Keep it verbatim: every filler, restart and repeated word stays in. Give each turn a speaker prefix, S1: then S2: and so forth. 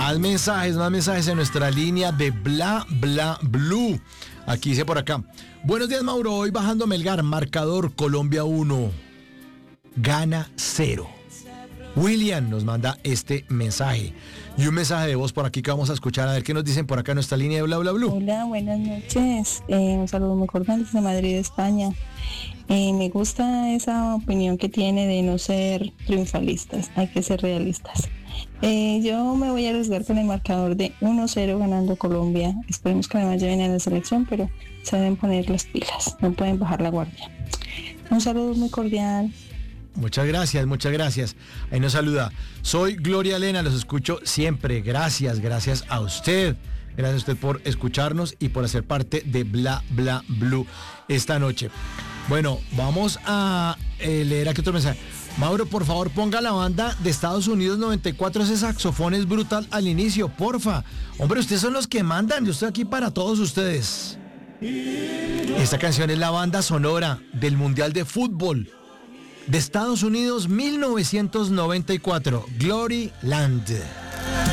S1: Más mensajes, más mensajes en nuestra línea de Bla Bla Blue. Aquí dice por acá. Buenos días, Mauro. Hoy bajando Melgar, marcador Colombia uno, Gana cero. William nos manda este mensaje. Y un mensaje de voz por aquí que vamos a escuchar. A ver qué nos dicen por acá en nuestra línea de Bla Bla Blue.
S2: Hola, buenas noches. Eh, un saludo muy cordial desde Madrid, España. Eh, me gusta esa opinión que tiene de no ser triunfalistas, hay que ser realistas. Eh, yo me voy a arriesgar con el marcador de uno cero ganando Colombia. Esperemos que además lleven a la selección, pero se deben poner las pilas, no pueden bajar la guardia. Un saludo muy cordial.
S1: Muchas gracias, muchas gracias. Ahí nos saluda. Soy Gloria Elena, los escucho siempre. Gracias, gracias a usted. Gracias a usted por escucharnos y por hacer parte de Bla Bla Blue esta noche. Bueno, vamos a eh, leer aquí otro mensaje. Mauro, por favor, ponga la banda de Estados Unidos noventa y cuatro, ese saxofón es brutal al inicio, porfa. Hombre, ustedes son los que mandan, yo estoy aquí para todos ustedes. Esta canción es la banda sonora del Mundial de Fútbol de Estados Unidos mil novecientos noventa y cuatro, Glory Land.